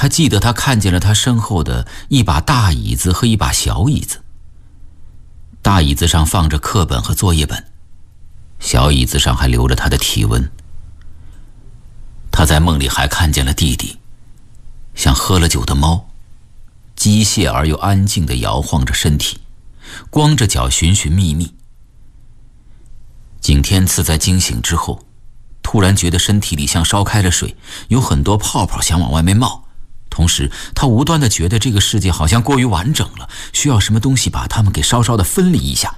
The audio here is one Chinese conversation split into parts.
他记得他看见了他身后的一把大椅子和一把小椅子。大椅子上放着课本和作业本，小椅子上还留着他的体温。他在梦里还看见了弟弟，像喝了酒的猫，机械而又安静地摇晃着身体，光着脚寻寻觅觅。景天赐在惊醒之后，突然觉得身体里像烧开了水，有很多泡泡想往外面冒，同时他无端地觉得这个世界好像过于完整了，需要什么东西把它们给稍稍地分离一下。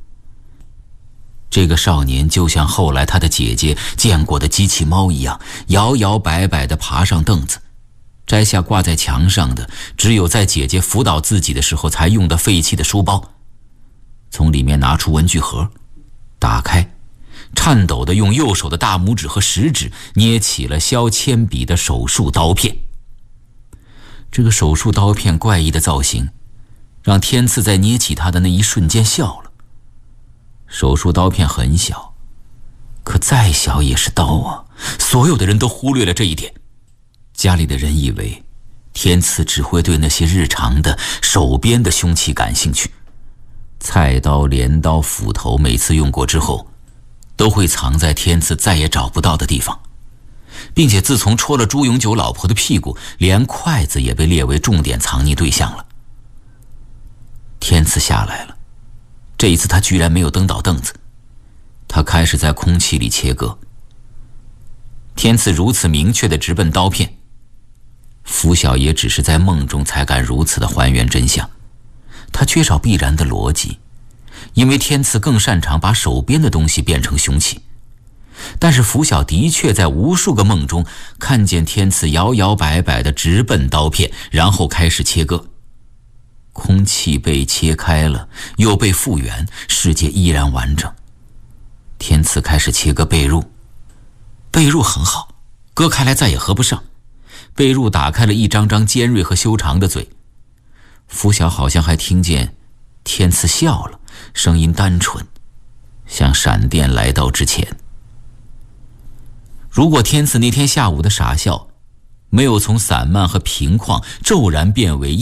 这个少年就像后来他的姐姐见过的机器猫一样，摇摇摆摆地爬上凳子，摘下挂在墙上的只有在姐姐辅导自己的时候才用的废弃的书包，从里面拿出文具盒，打开，颤抖地用右手的大拇指和食指捏起了削铅笔的手术刀片。这个手术刀片怪异的造型让天赐在捏起它的那一瞬间笑了。手术刀片很小，可再小也是刀啊，所有的人都忽略了这一点。家里的人以为天赐只会对那些日常的手边的凶器感兴趣，菜刀、镰刀、斧头每次用过之后都会藏在天赐再也找不到的地方，并且自从戳了朱永久老婆的屁股，连筷子也被列为重点藏匿对象了。天赐下来了，这一次他居然没有蹬倒凳子，他开始在空气里切割。天赐如此明确地直奔刀片，拂晓也只是在梦中才敢如此的还原真相，他缺少必然的逻辑，因为天赐更擅长把手边的东西变成凶器。但是拂晓的确在无数个梦中看见天赐摇摇摆摆地直奔刀片，然后开始切割。空气被切开了，又被复原，世界依然完整。天赐开始切割被褥，被褥很好，割开来再也合不上。被褥打开了一张张尖锐和修长的嘴。拂晓好像还听见天赐笑了，声音单纯，像闪电来到之前。如果天赐那天下午的傻笑没有从散漫和平旷骤然变为